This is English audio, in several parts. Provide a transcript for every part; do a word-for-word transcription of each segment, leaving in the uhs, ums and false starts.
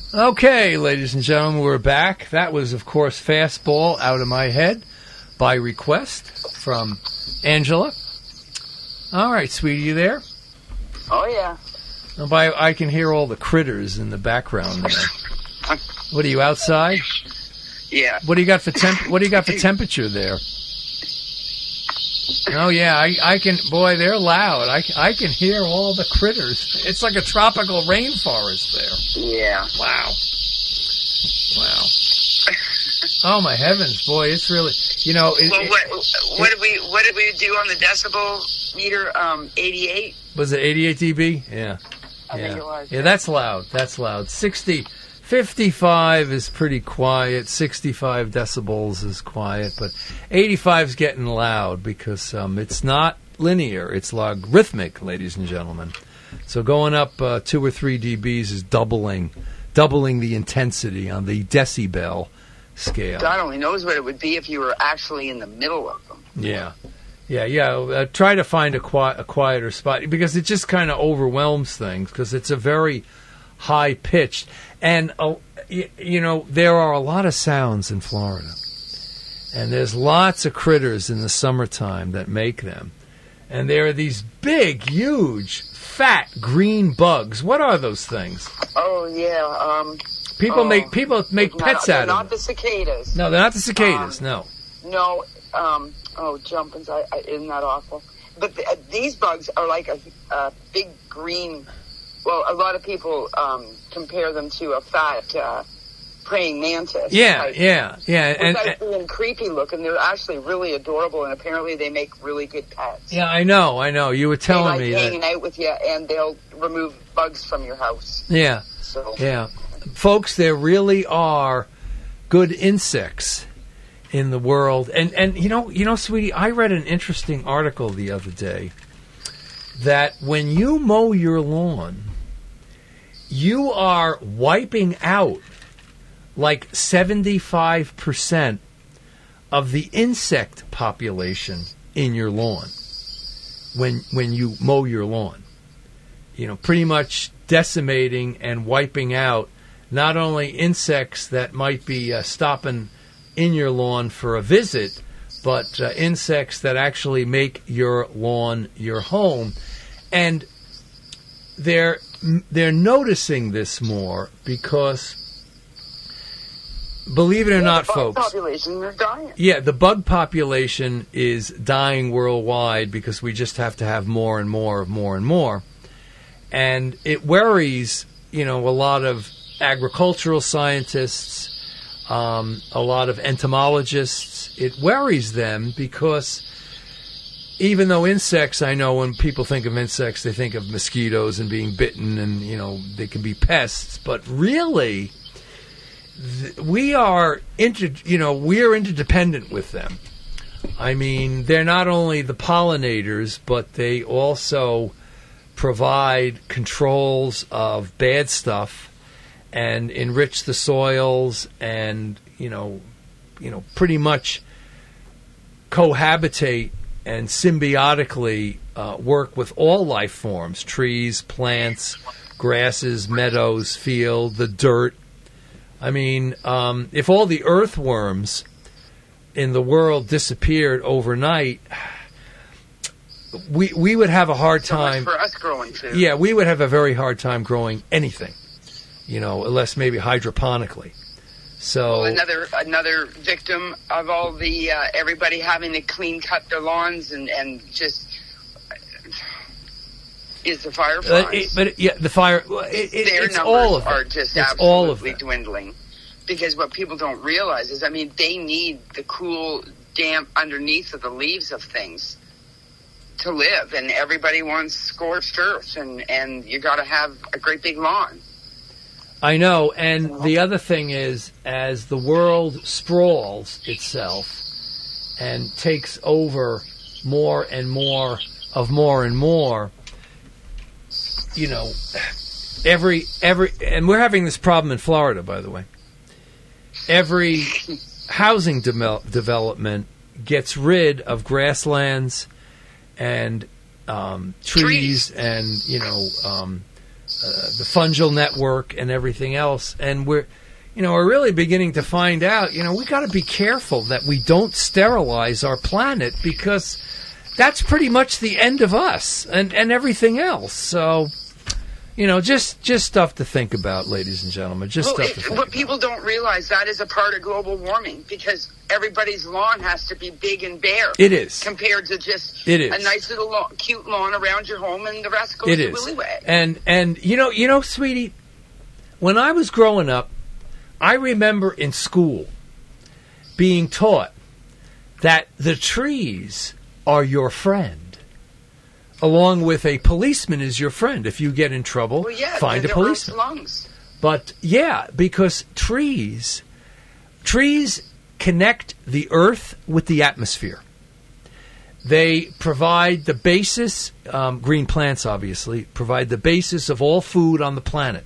Okay, ladies and gentlemen, we're back. That was, of course, Fastball Out of My Head by request from Angela. All right, sweetie, you there? Oh, yeah. Oh, by, I can hear all the critters in the background there. What are you, outside? Yeah. What do you got for temp? What do you got for temperature there? Oh yeah, I, I can. Boy, they're loud. I, I can hear all the critters. It's like a tropical rainforest there. Yeah. Wow. Wow. Oh my heavens, boy! It's really. You know. It, well, it, what, what did we what did we do on the decibel meter? Um, eighty-eight. Was it eighty-eight decibels? Yeah. I yeah. think it was. Yeah, that's loud. That's loud. Sixty. fifty-five is pretty quiet. sixty-five decibels is quiet, but eighty-five is getting loud because um, it's not linear. It's logarithmic, ladies and gentlemen. So going up uh, two or three dBs is doubling, doubling the intensity on the decibel scale. God only knows what it would be if you were actually in the middle of them. Yeah, yeah, yeah. Uh, try to find a, qui- a quieter spot because it just kind of overwhelms things because it's a very high pitched. And, uh, you, you know, there are a lot of sounds in Florida. And there's lots of critters in the summertime that make them. And there are these big, huge, fat, green bugs. What are those things? Oh, yeah. Um, people oh, make people make pets not, out of them. Not the cicadas. No, they're not the cicadas, um, no. No. Um, oh, jumpins. I, I, isn't that awful? But the, uh, these bugs are like a, a big green... Well, a lot of people um, compare them to a fat uh, praying mantis. Yeah, type. yeah, yeah. And, Without being creepy looking, they're actually really adorable, and apparently they make really good pets. Yeah, I know, I know. You were telling they like me hanging that. out with you, and they'll remove bugs from your house. Yeah, so. yeah. Folks, there really are good insects in the world. And, and you know, you know, sweetie, I read an interesting article the other day that when you mow your lawn, you are wiping out like seventy-five percent of the insect population in your lawn when when you mow your lawn. You know, pretty much decimating and wiping out not only insects that might be uh, stopping in your lawn for a visit, but uh, insects that actually make your lawn your home. And they're they're noticing this more because, believe it or yeah, not, the bug folks, population are dying. Yeah, the bug population is dying worldwide because we just have to have more and more of more and more, and it worries, you know, a lot of agricultural scientists, um, a lot of entomologists. It worries them because even though insects, I know when people think of insects, they think of mosquitoes and being bitten and, you know, they can be pests. But really, th- we are, inter- you know, we're interdependent with them. I mean, they're not only the pollinators, but they also provide controls of bad stuff and enrich the soils and, you know, you know, pretty much cohabitate and symbiotically uh, work with all life forms, trees, plants, grasses, meadows, field, the dirt. I mean, um, if all the earthworms in the world disappeared overnight, we we would have a hard so time. Much for us growing food. Yeah, we would have a very hard time growing anything, you know, unless maybe hydroponically. So well, another another victim of all the uh, everybody having to clean cut their lawns and, and just is the fireflies. Uh, it, but yeah, the fire. It, it, Their it's numbers all of are it. just it's all of absolutely them. dwindling. Because what people don't realize is, I mean, they need the cool, damp underneath of the leaves of things to live, and everybody wants scorched earth, and and you got to have a great big lawn. I know, and the other thing is, as the world sprawls itself and takes over more and more of more and more, you know, every every, and we're having this problem in Florida, by the way. Every housing de- development gets rid of grasslands and um, trees, trees and, you know, um, uh, the fungal network and everything else. And we're, you know, we're really beginning to find out, you know, we got to be careful that we don't sterilize our planet, because that's pretty much the end of us and, and everything else. So, you know, just just stuff to think about, ladies and gentlemen. Just well, stuff it, to think what about. people don't realize, that is a part of global warming, because everybody's lawn has to be big and bare. It is. Compared to just it is. a nice little lawn, cute lawn around your home, and the rest goes it to is. Willywag. And and you know, you know, sweetie, when I was growing up, I remember in school being taught that the trees are your friend, along with a policeman is your friend. If you get in trouble, well, yeah, find a policeman. Lungs. But yeah, because trees, trees connect the earth with the atmosphere. They provide the basis, um, green plants obviously, provide the basis of all food on the planet.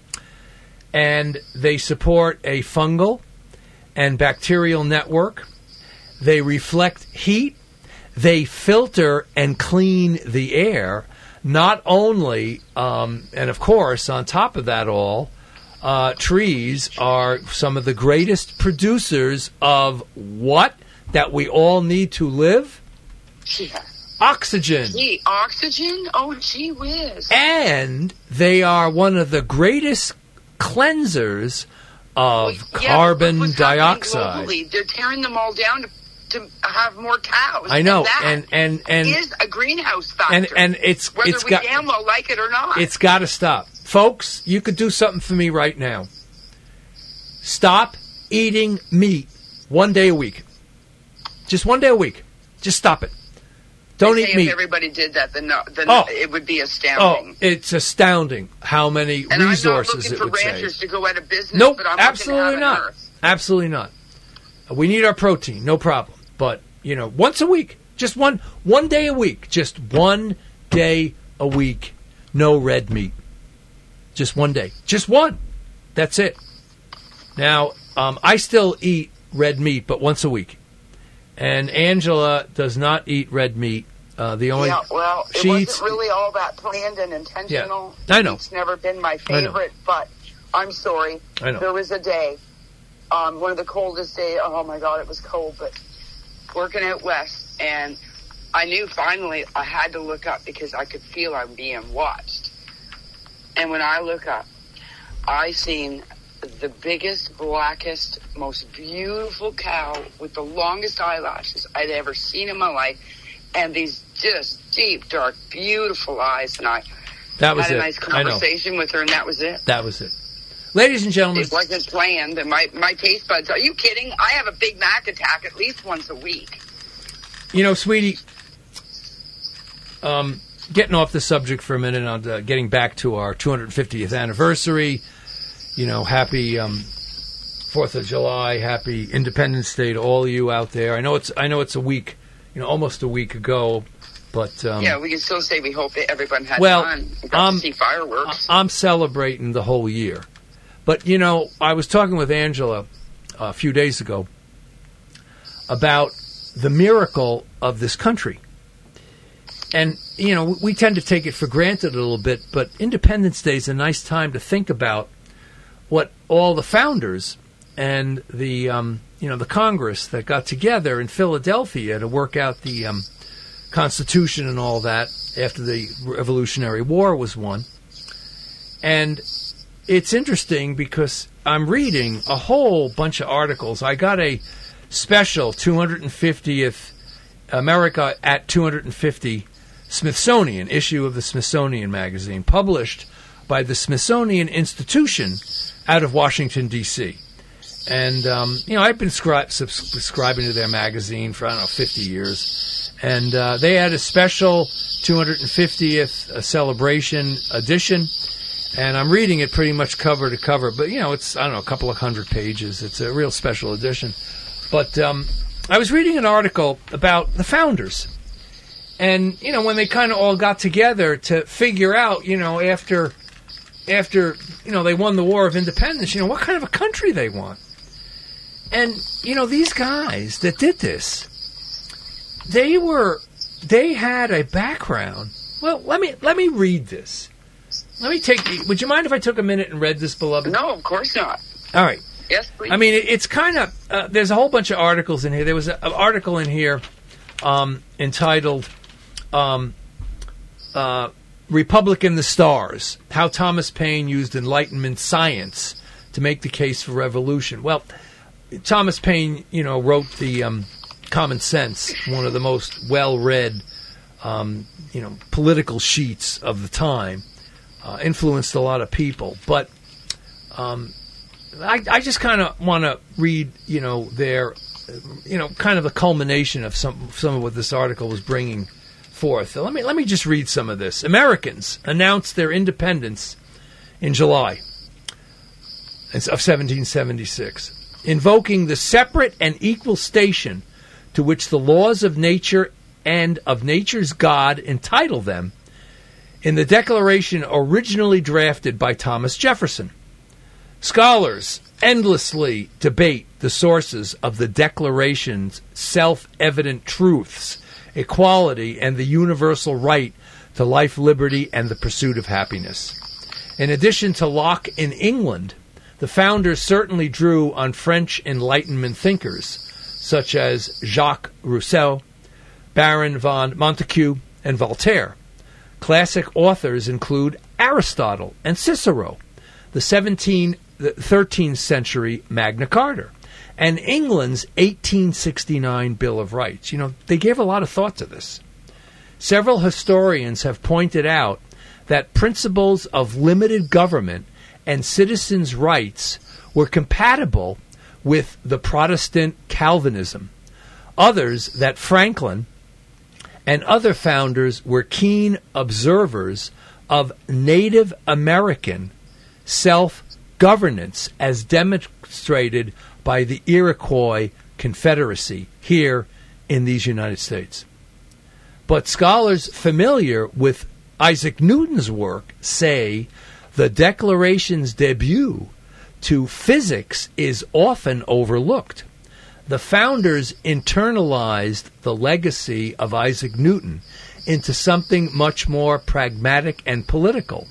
And they support a fungal and bacterial network. They reflect heat. They filter and clean the air. Not only, um, and of course, on top of that all, uh, trees are some of the greatest producers of what that we all need to live? Yeah. Oxygen. Gee, oxygen? Oh, gee whiz. And they are one of the greatest cleansers of well, yeah, carbon dioxide. Globally, they're tearing them all down to, to have more cows. I know, and that and and and is a greenhouse factor. And and it's whether it's we got, damn well like it or not. It's got to stop, folks. You could do something for me right now. Stop eating meat one day a week. Just one day a week. Just stop it. Don't they eat say meat. If everybody did that, then, no, then oh. it would be astounding. Oh, it's astounding how many and resources it would save. I'm not looking for ranchers save. to go out of business. Nope, but I'm absolutely not. Earth. Absolutely not. We need our protein, no problem. But you know, once a week, just one one day a week, just one day a week, no red meat. Just one day, just one. That's it. Now, um, I still eat red meat, but once a week. And Angela does not eat red meat. Uh, the only yeah, well, it she wasn't eats, really all that planned and intentional. Yeah, I know. It's never been my favorite, but I'm sorry. I know. There was a day, um, one of the coldest days. Oh my God, it was cold, but working out west, and I knew finally I had to look up because I could feel I'm being watched. And when I look up, I seen the biggest, blackest, most beautiful cow with the longest eyelashes I'd ever seen in my life, and these just deep, dark, beautiful eyes. And I that was had a it. nice conversation with her, and that was it. That was it. Ladies and gentlemen, it wasn't planned, and my, my taste buds. Are you kidding? I have a Big Mac attack at least once a week. You know, sweetie, um, getting off the subject for a minute, on uh, getting back to our two hundred fiftieth anniversary. You know, happy um, Fourth of July, happy Independence Day to all of you out there. I know it's I know it's a week, you know, almost a week ago, but um, yeah, we can still say we hope that everyone had well, fun. We got um, to see fireworks. I'm celebrating the whole year, but you know, I was talking with Angela a few days ago about the miracle of this country. And, you know, we tend to take it for granted a little bit, but Independence Day is a nice time to think about what all the founders and the, um, you know, the Congress that got together in Philadelphia to work out the um, Constitution and all that after the Revolutionary War was won. And it's interesting because I'm reading a whole bunch of articles. I got a special two hundred fiftieth America at two hundred fifty Smithsonian issue of the Smithsonian magazine, published by the Smithsonian Institution out of Washington, D C And, um, you know, I've been scri- subscribing to their magazine for, I don't know, fifty years. And uh, they had a special two hundred fiftieth uh, celebration edition. And I'm reading it pretty much cover to cover. But, you know, it's, I don't know, a couple of hundred pages. It's a real special edition. But um, I was reading an article about the founders. And, you know, when they kind of all got together to figure out, you know, after, after, you know, they won the War of Independence, you know, what kind of a country they want. And, you know, these guys that did this, they were, they had a background. Well, let me, let me read this. let me take. Would you mind if I took a minute and read this, beloved? No, of course not. All right. Yes, please. I mean, it, it's kind of. Uh, there's a whole bunch of articles in here. There was an article in here um, entitled um, uh, "Republic in the Stars: How Thomas Paine Used Enlightenment Science to Make the Case for Revolution." Well, Thomas Paine, you know, wrote the um, Common Sense, one of the most well-read, um, you know, political sheets of the time. Uh, influenced a lot of people, but um, I, I just kind of want to read, you know, their, you know, kind of the culmination of some some of what this article was bringing forth. So let me let me just read some of this. Americans announced their independence in July of seventeen seventy-six, invoking the separate and equal station to which the laws of nature and of nature's God entitle them in the Declaration originally drafted by Thomas Jefferson. Scholars endlessly debate the sources of the Declaration's self-evident truths, equality, and the universal right to life, liberty, and the pursuit of happiness. In addition to Locke in England, the founders certainly drew on French Enlightenment thinkers such as Jacques Rousseau, Baron von Montesquieu, and Voltaire. Classic authors include Aristotle and Cicero, the seventeenth, the thirteenth century Magna Carta, and England's eighteen sixty-nine Bill of Rights. You know, they gave a lot of thought to this. Several historians have pointed out that principles of limited government and citizens' rights were compatible with the Protestant Calvinism. Others that Franklin and other founders were keen observers of Native American self-governance as demonstrated by the Iroquois Confederacy here in these United States. But scholars familiar with Isaac Newton's work say the Declaration's debut to physics is often overlooked. The founders internalized the legacy of Isaac Newton into something much more pragmatic and political.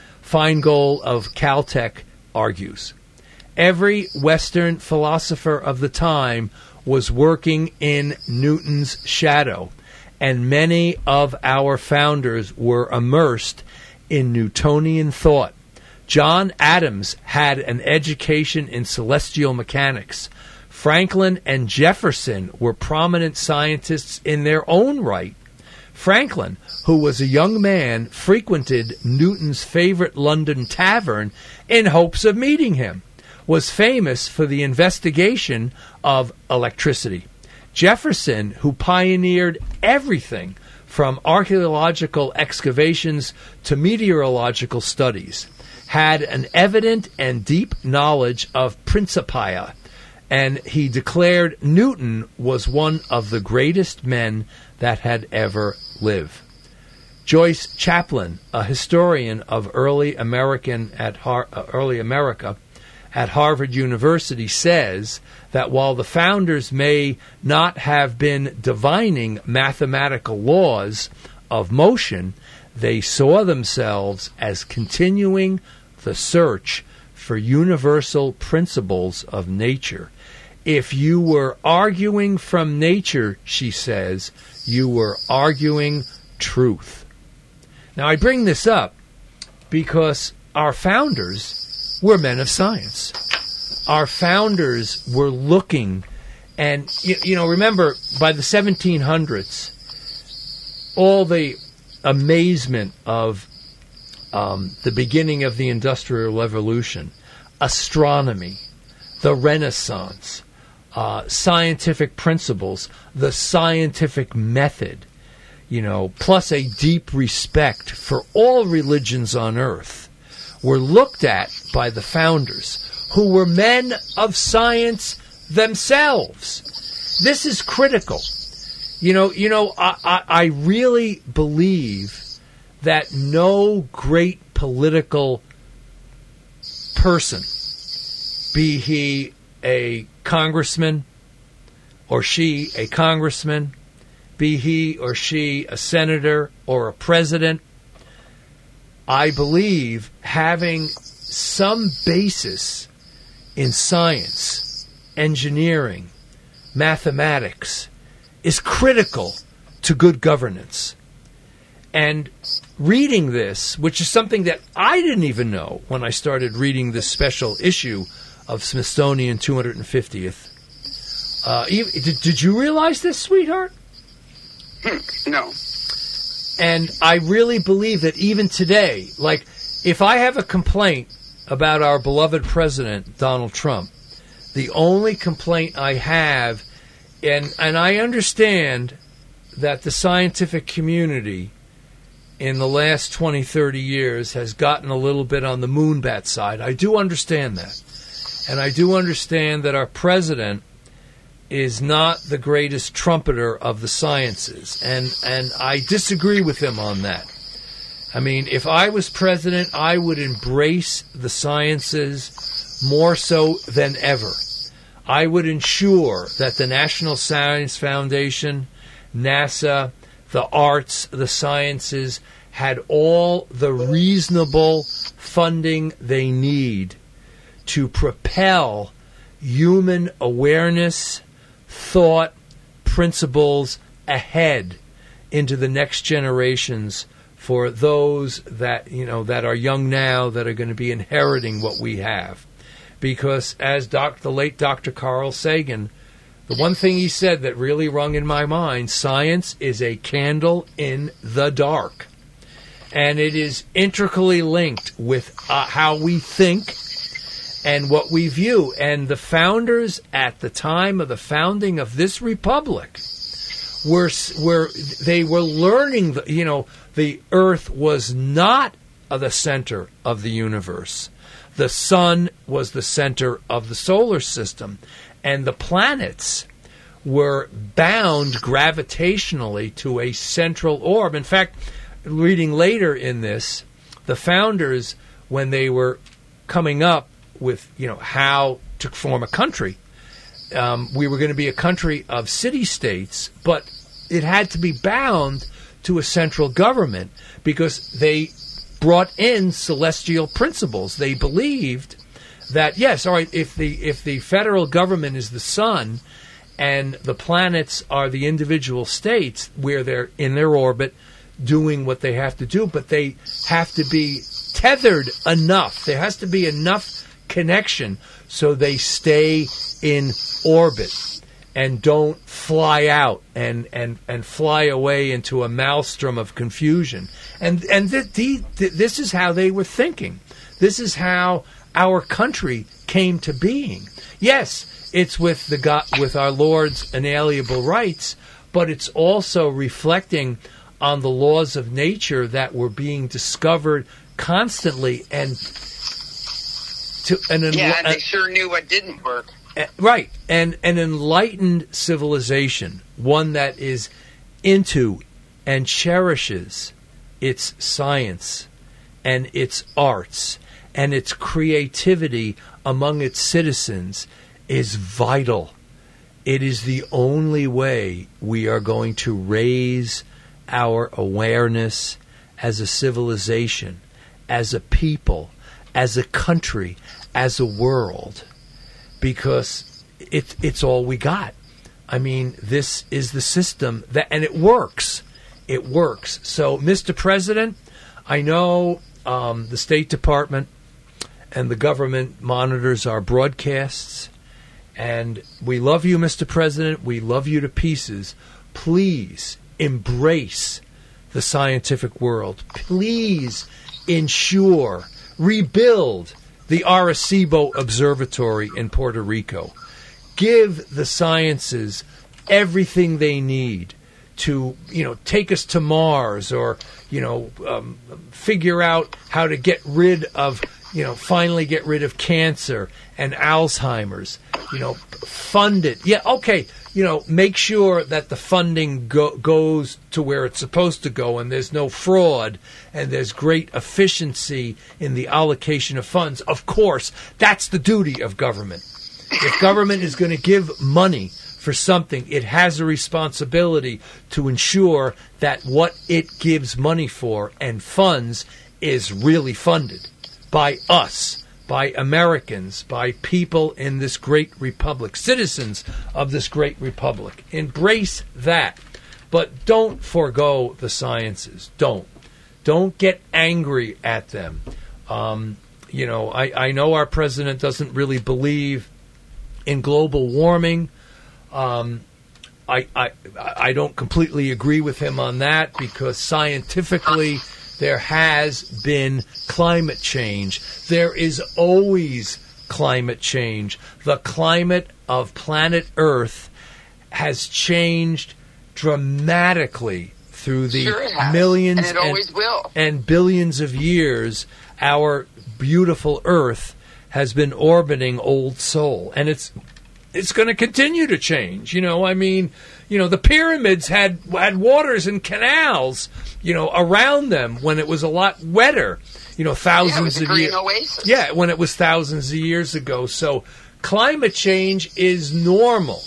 Feingold of Caltech argues. Every Western philosopher of the time was working in Newton's shadow, and many of our founders were immersed in Newtonian thought. John Adams had an education in celestial mechanics. Franklin and Jefferson were prominent scientists in their own right. Franklin, who was a young man, frequented Newton's favorite London tavern in hopes of meeting him, was famous for the investigation of electricity. Jefferson, who pioneered everything from archaeological excavations to meteorological studies, had an evident and deep knowledge of Principia, and he declared Newton was one of the greatest men that had ever lived. Joyce Chaplin, a historian of early American at Har- uh, early America at Harvard University, says that while the founders may not have been divining mathematical laws of motion, they saw themselves as continuing the search for universal principles of nature. If you were arguing from nature, she says, you were arguing truth. Now, I bring this up because our founders were men of science. Our founders were looking, and, you, you know, remember, by the seventeen hundreds, all the amazement of um, the beginning of the Industrial Revolution, astronomy, the Renaissance, Uh, scientific principles, the scientific method, you know, plus a deep respect for all religions on earth, were looked at by the founders, who were men of science themselves. This is critical. You know, you know, I, I, I really believe that no great political person, be he a congressman or she a congressman, be he or she a senator or a president, I believe having some basis in science, engineering, mathematics is critical to good governance. And reading this, which is something that I didn't even know when I started reading this special issue of Smithsonian two hundred fiftieth. Uh, did, did you realize this, sweetheart? No. And I really believe that even today, like, if I have a complaint about our beloved president, Donald Trump, the only complaint I have, and and I understand that the scientific community in the last twenty, thirty years has gotten a little bit on the moonbat side. I do understand that. And I do understand that our president is not the greatest trumpeter of the sciences. And, and I disagree with him on that. I mean, if I was president, I would embrace the sciences more so than ever. I would ensure that the National Science Foundation, NASA, the arts, the sciences had all the reasonable funding they need to propel human awareness, thought, principles ahead into the next generations for those that, you know, that are young now, that are going to be inheriting what we have. Because as doc, the late Doctor Carl Sagan, the one thing he said that really rung in my mind, science is a candle in the dark. And it is intricately linked with uh, how we think and what we view. And the founders at the time of the founding of this republic were, were they were learning, the, you know, the earth was not the center of the universe. The sun was the center of the solar system. And the planets were bound gravitationally to a central orb. In fact, reading later in this, the founders, when they were coming up with, you know, how to form a country, um, we were going to be a country of city-states, but it had to be bound to a central government because they brought in celestial principles. They believed that, yes, all right, if the if the federal government is the sun and the planets are the individual states where they're in their orbit doing what they have to do, but they have to be tethered enough. There has to be enough connection so they stay in orbit and don't fly out and, and, and fly away into a maelstrom of confusion. And and th- th- th- this is how they were thinking. This is how our country came to being. Yes, it's with the God, with our Lord's inalienable rights, but it's also reflecting on the laws of nature that were being discovered constantly, and to an enli- yeah, and they sure knew what didn't work. Uh, right, and an enlightened civilization, one that is into and cherishes its science and its arts and its creativity among its citizens, is vital. It is the only way we are going to raise our awareness as a civilization, as a people, as a country, as a world, because it, it's all we got. I mean, this is the system, that, and it works. It works. So, Mister President, I know um, the State Department and the government monitors our broadcasts, and we love you, Mister President. We love you to pieces. Please embrace the scientific world. Please ensure, rebuild the Arecibo Observatory in Puerto Rico. Give the sciences everything they need to, you know, take us to Mars, or, you know, um, figure out how to get rid of, you know, finally get rid of cancer and Alzheimer's. You know, fund it. Yeah, okay. You know, make sure that the funding go- goes to where it's supposed to go, and there's no fraud, and there's great efficiency in the allocation of funds. Of course, that's the duty of government. If government is going to give money for something, it has a responsibility to ensure that what it gives money for and funds is really funded by us, by Americans, by people in this great republic, citizens of this great republic. Embrace that. But don't forego the sciences. Don't. Don't get angry at them. Um, you know, I, I know our president doesn't really believe in global warming. Um, I, I I don't completely agree with him on that because scientifically there has been climate change. There is always climate change. The climate of planet Earth has changed dramatically through the sure it has. millions and, it always and, will. and billions of years. Our beautiful Earth has been orbiting Old Sol, and it's it's going to continue to change. You know, I mean, you know, the pyramids had had waters and canals, you know, around them when it was a lot wetter. You know, thousands yeah, of years. Oasis. Yeah, when it was thousands of years ago. So, climate change is normal,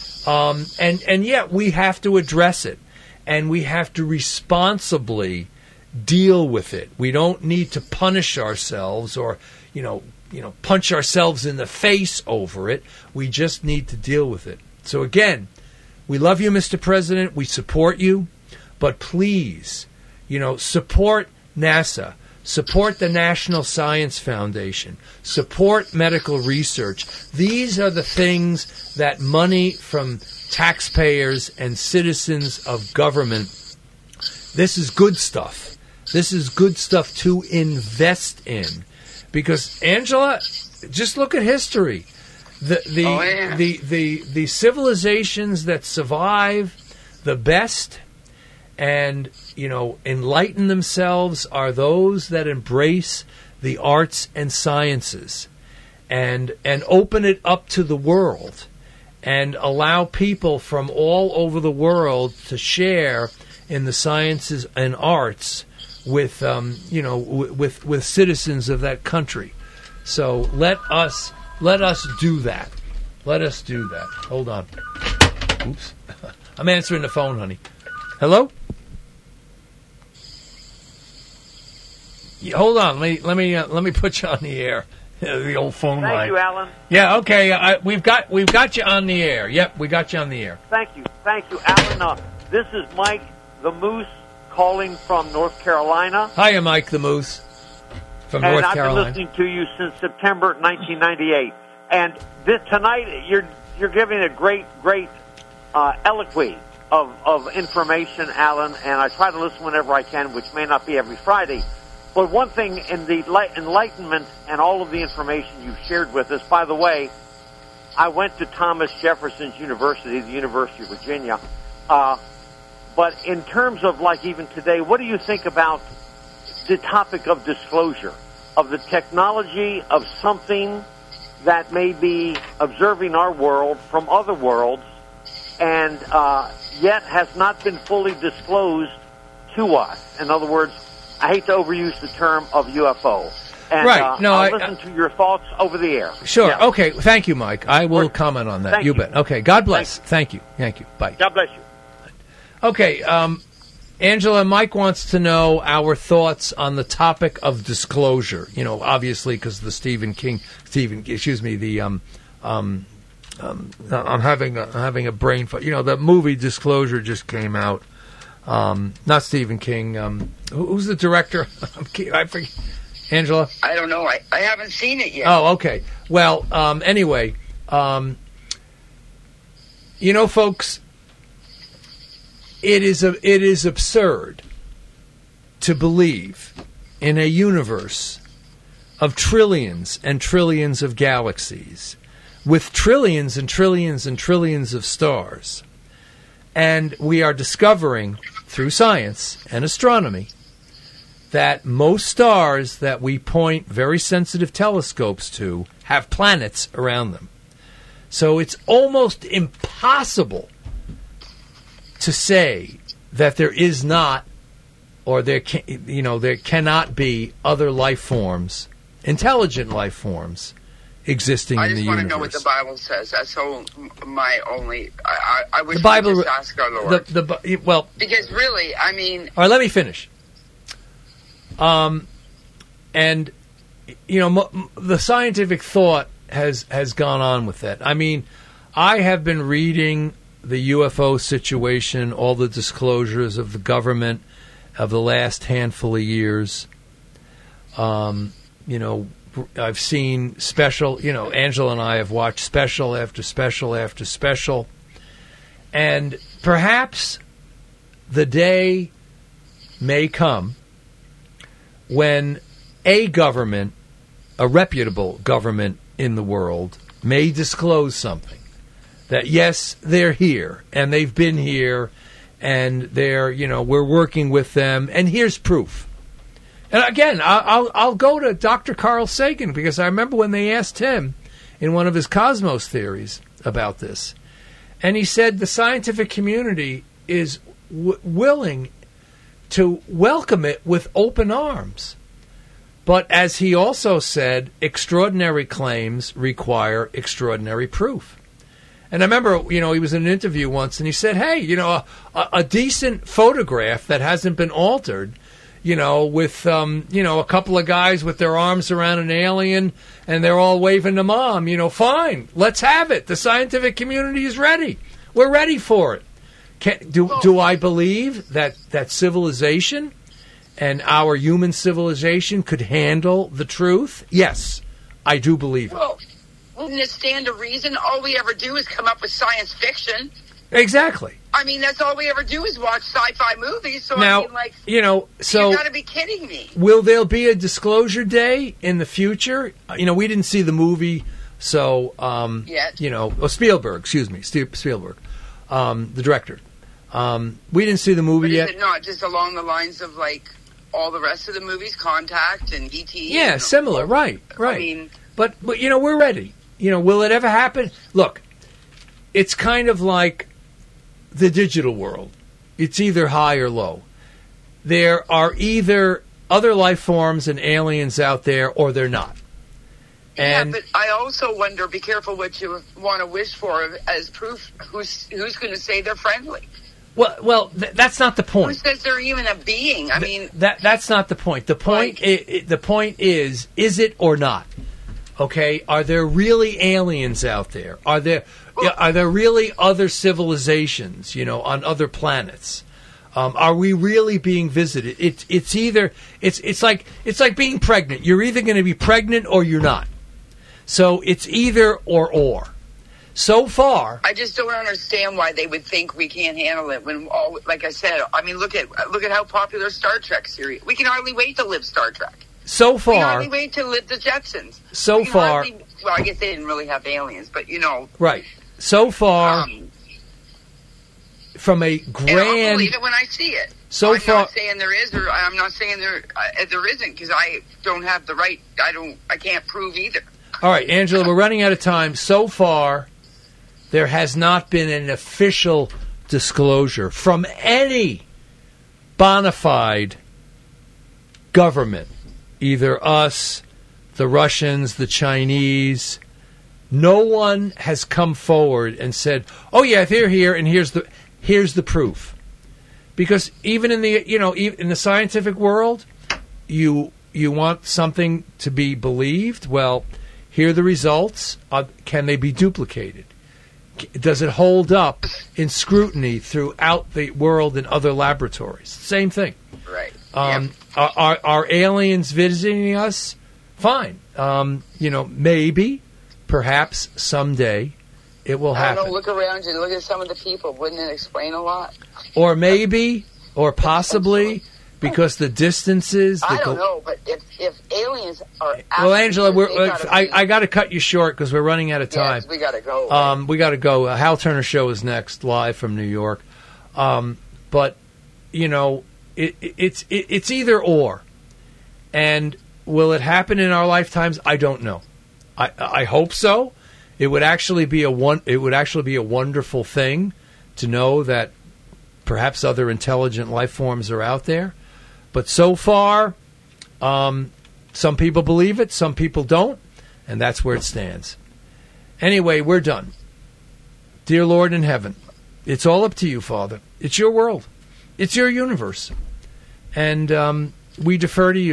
um, and and yet we have to address it, and we have to responsibly deal with it. We don't need to punish ourselves or, you know, you know, punch ourselves in the face over it. We just need to deal with it. So again, we love you, Mister President. We support you, but please, you know, support NASA, support the National Science Foundation, support medical research. These are the things that money from taxpayers and citizens of government. This is good stuff. This is good stuff to invest in. Because, Angela, just look at history. The the, oh, yeah. the the the civilizations that survive the best and, you know, enlighten themselves are those that embrace the arts and sciences and and open it up to the world and allow people from all over the world to share in the sciences and arts with um, you know w- with with citizens of that country. So let us let us do that. Let us do that. Hold on. Oops. I'm answering the phone, honey. Hello? Yeah, hold on. Let me let me uh, let me put you on the air. The old phone Thank line. you, Alan. Yeah. Okay. I, we've got we've got you on the air. Yep. We got you on the air. Thank you. Thank you, Alan. Uh, this is Mike the Moose calling from North Carolina. Hiya, Mike the Moose from and North I've Carolina. been listening to you since September nineteen ninety-eight. And this, tonight, you're you're giving a great, great uh, eloquy of, of information, Alan, and I try to listen whenever I can, which may not be every Friday. But one thing in the enlightenment and all of the information you've shared with us, by the way, I went to Thomas Jefferson's University, the University of Virginia, uh, but in terms of, like, even today, what do you think about the topic of disclosure, of the technology of something that may be observing our world from other worlds and uh, yet has not been fully disclosed to us? In other words, I hate to overuse the term of U F O. And, right. Uh, no, I'll I, listen to your thoughts over the air. Sure. Yeah. Okay. Thank you, Mike. I will We're, comment on that. Thank You you. bet. Okay. God bless. Thank you. Thank you. Bye. God bless you. Okay. Um, Angela, Mike wants to know our thoughts on the topic of disclosure. You know, obviously, because the Stephen King, Stephen, excuse me, the um, um, um, I'm having a, having a brain fart. You know, the movie Disclosure just came out. Um, not Stephen King. Um, who, who's the director? I forget. Angela? I don't know. I, I haven't seen it yet. Oh, okay. Well, um, anyway, um, you know, folks, it is a, it is absurd to believe in a universe of trillions and trillions of galaxies with trillions and trillions and trillions of stars. And we are discovering through science and astronomy that most stars that we point very sensitive telescopes to have planets around them. So it's almost impossible to say that there is not, or there can, you know, there cannot be other life forms, intelligent life forms, existing I in the just want universe. to know what the Bible says. That's all my only. I, I, I wish The Bible, we could just ask our Lord. The, the, well, because really, I mean, all right, let me finish. Um, and you know, m- the scientific thought has has gone on with that. I mean, I have been reading the U F O situation, all the disclosures of the government of the last handful of years. Um, you know, I've seen special, you know, Angela and I have watched special after special after special. And perhaps the day may come when a government, a reputable government in the world, may disclose something. That, yes, they're here, and they've been here, and they're, you know, we're working with them, and here's proof. And again, I'll, I'll, I'll go to Doctor Carl Sagan, because I remember when they asked him in one of his cosmos theories about this, and he said the scientific community is w- willing to welcome it with open arms. But as he also said, extraordinary claims require extraordinary proof. And I remember, you know, he was in an interview once, and he said, hey, you know, a, a decent photograph that hasn't been altered, you know, with, um, you know, a couple of guys with their arms around an alien, and they're all waving to mom, you know, fine, let's have it. The scientific community is ready. We're ready for it. Can, do, do I believe that, that civilization and our human civilization could handle the truth? Yes, I do believe it. Well, wouldn't it stand to reason? All we ever do is come up with science fiction. Exactly. I mean, that's all we ever do is watch sci-fi movies. So now, I mean, like, you know, so you got to be kidding me. Will there be a disclosure day in the future? You know, we didn't see the movie, so um, Yet. you know, oh, Spielberg, excuse me, Steve Spielberg, um, the director. Um, we didn't see the movie But is yet. it not just along the lines of like all the rest of the movies, Contact and E T? Yeah, and, similar, right, right. I mean, but but you know, we're ready. You know, will it ever happen? Look, it's kind of like the digital world. It's either high or low. There are either other life forms and aliens out there, or they're not. And yeah, but I also wonder, be careful what you want to wish for as proof. Who's who's going to say they're friendly? well, well, th- that's not the point. Who says they're even a being? I Th- mean, that that's not the point. The point Like- i- i- the point is, is it or not? Okay, are there really aliens out there? Are there are there really other civilizations, you know, on other planets? Um, are we really being visited? It's it's either it's it's like it's like being pregnant. You're either going to be pregnant or you're not. So it's either or or. So far, I just don't understand why they would think we can't handle it. When all, like I said, I mean, look at look at how popular Star Trek series. We can hardly wait to live Star Trek. so We can far, hardly wait to live the Jetsons. so We can far, hardly- well, I guess they didn't really have aliens, but you know, right. So far, um, from a and I'll grand. believe it when I see it. So I'm far- not saying there is, or I'm not saying there uh, there isn't, because I don't have the right. I don't. I can't prove either. All right, Angela, we're running out of time. So far, there has not been an official disclosure from any bona fide government, either us, the Russians, the Chinese. No one has come forward and said, "Oh yeah, they're here, and here's the here's the proof." Because even in the you know e- in the scientific world, you you want something to be believed. Well, here are the results. Uh, can they be duplicated? C- Does it hold up in scrutiny throughout the world in other laboratories? Same thing. Right. Um, Yep. are, are are aliens visiting us? Fine. Um, you know, maybe, perhaps someday, it will I don't happen. know. Look around you. Look at some of the people. Wouldn't it explain a lot? Or maybe, or possibly, because the distances. The I don't gl- know, but if if aliens are Well, Angela, absolute, we're, they gotta I, be- I got to cut you short because we're running out of Yeah, time. we got to go. Um, we got to go. Uh, Hal Turner Show is next, live from New York. Um, but you know, it, it, it's it, it's either or, and will it happen in our lifetimes? I don't know. I I hope so. It would actually be a one. It would actually be a wonderful thing to know that perhaps other intelligent life forms are out there. But so far, um, some people believe it, some people don't, and that's where it stands. Anyway, we're done. Dear Lord in heaven, it's all up to you, Father. It's your world. It's your universe. And um, we defer to you.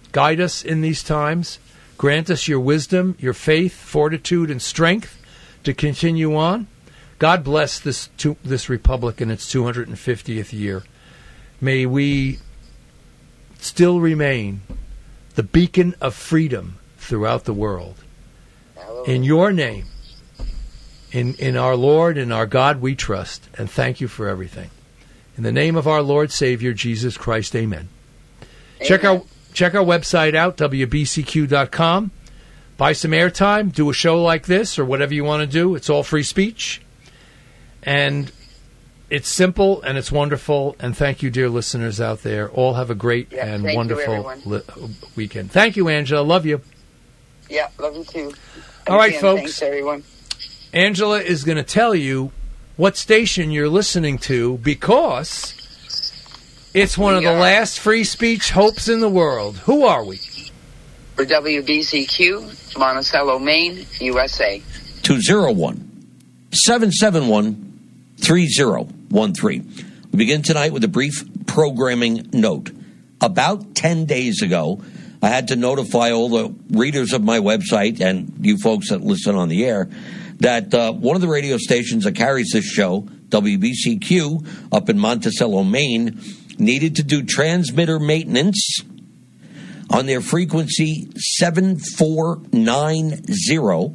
guide us in these times. Grant us your wisdom, your faith, fortitude, and strength to continue on. God bless this to, this republic in its two hundred fiftieth year. May we still remain the beacon of freedom throughout the world. In your name, in, in our Lord and our God we trust, and thank you for everything. In the name of our Lord Savior, Jesus Christ, amen. Amen. Check our check our website out, W B C Q dot com. Buy some airtime, do a show like this, or whatever you want to do. It's all free speech. And it's simple, and it's wonderful. And thank you, dear listeners out there. All have a great yeah, and wonderful li- weekend. Thank you, Angela. Love you. Yeah, love you too. All right, Again, folks. Thanks, everyone. Angela is going to tell you what station you're listening to, because it's one we of the are. last free speech hopes in the world. Who are we? For W B C Q, Monticello, Maine, U S A. two oh one, seven seven one, three oh one three. We begin tonight with a brief programming note. About ten days ago, I had to notify all the readers of my website and you folks that listen on the air that uh, one of the radio stations that carries this show, W B C Q, up in Monticello, Maine, needed to do transmitter maintenance on their frequency seven four nine zero,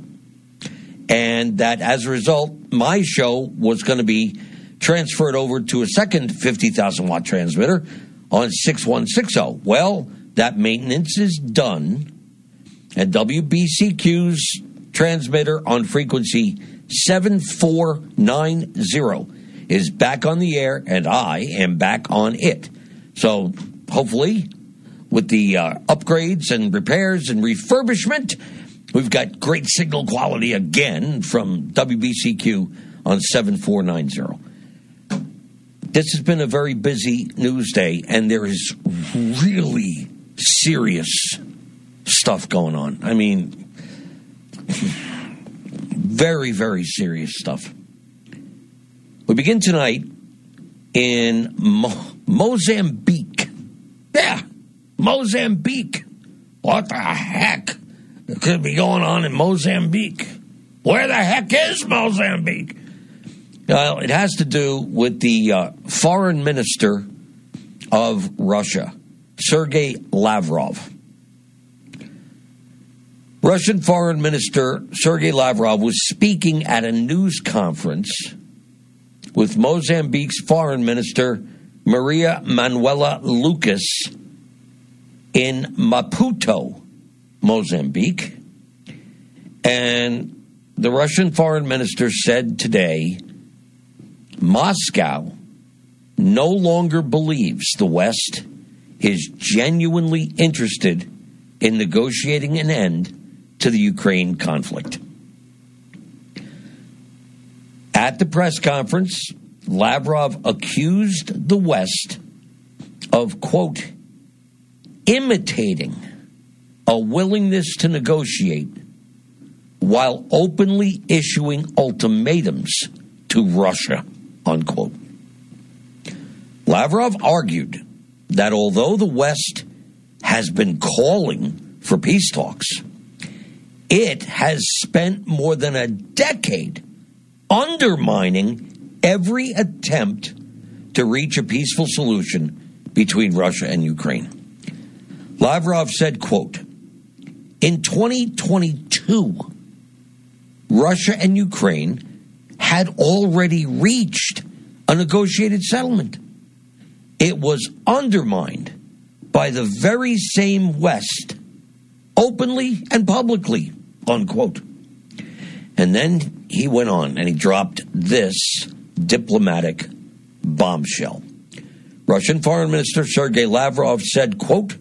and that as a result, my show was going to be transferred over to a second fifty thousand watt transmitter on six one six zero. Well, that maintenance is done, and W B C Q's transmitter on frequency seven four nine zero is back on the air, and I am back on it. So hopefully, with the uh, upgrades and repairs and refurbishment, we've got great signal quality again from W B C Q on seven four nine zero. This has been a very busy news day, and there is really serious stuff going on. I mean, very, very serious stuff. We begin tonight in Mo- Mozambique. Yeah, Mozambique. What the heck could be going on in Mozambique? Where the heck is Mozambique? Well, it has to do with the uh, foreign minister of Russia, Sergei Lavrov. Russian Foreign Minister Sergei Lavrov was speaking at a news conference with Mozambique's Foreign Minister Maria Manuela Lucas in Maputo, Mozambique. And the Russian Foreign Minister said today, Moscow no longer believes the West is genuinely interested in negotiating an end to the Ukraine conflict. At the press conference, Lavrov accused the West of, quote, imitating a willingness to negotiate while openly issuing ultimatums to Russia, unquote. Lavrov argued that although the West has been calling for peace talks, it has spent more than a decade undermining every attempt to reach a peaceful solution between Russia and Ukraine. Lavrov said, quote, in twenty twenty-two, Russia and Ukraine had already reached a negotiated settlement. It was undermined by the very same West, openly and publicly, unquote. And then he went on and he dropped this diplomatic bombshell. Russian Foreign Minister Sergei Lavrov said, quote,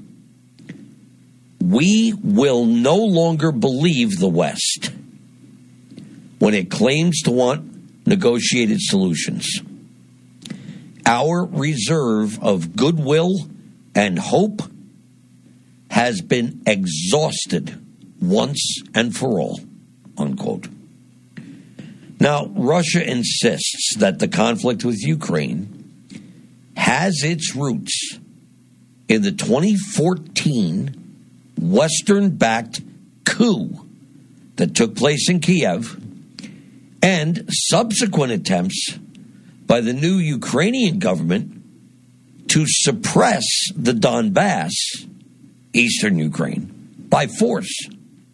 we will no longer believe the West when it claims to want negotiated solutions. Our reserve of goodwill and hope has been exhausted once and for all, unquote. Now, Russia insists that the conflict with Ukraine has its roots in the twenty fourteen Western-backed coup that took place in Kiev and subsequent attempts by the new Ukrainian government to suppress the Donbass, eastern Ukraine, by force.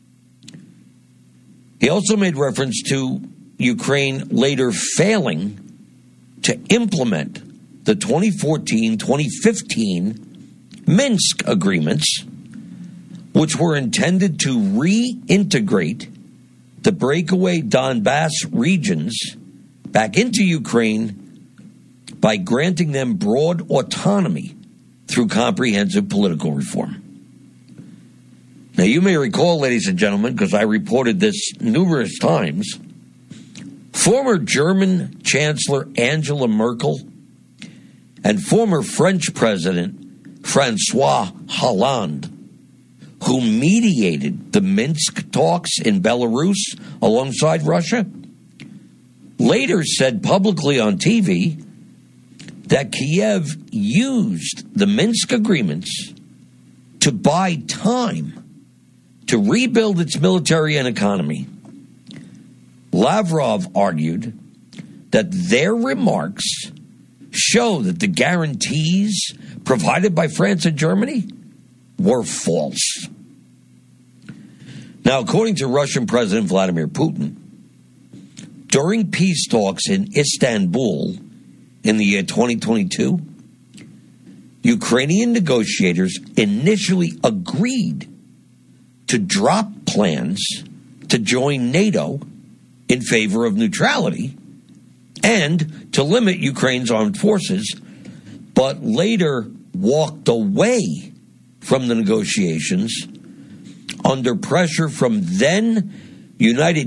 He also made reference to Ukraine later failing to implement the twenty fourteen twenty fifteen Minsk agreements, which were intended to reintegrate the breakaway Donbass regions back into Ukraine by granting them broad autonomy through comprehensive political reform. Now, you may recall, ladies and gentlemen, because I reported this numerous times, former German Chancellor Angela Merkel and former French President Francois Hollande, who mediated the Minsk talks in Belarus alongside Russia, later said publicly on T V that Kiev used the Minsk agreements to buy time to rebuild its military and economy. Lavrov argued that their remarks show that the guarantees provided by France and Germany were false. Now, according to Russian President Vladimir Putin, during peace talks in Istanbul in the year twenty twenty-two, Ukrainian negotiators initially agreed to drop plans to join NATO in favor of neutrality and to limit Ukraine's armed forces, but later walked away from the negotiations under pressure from then United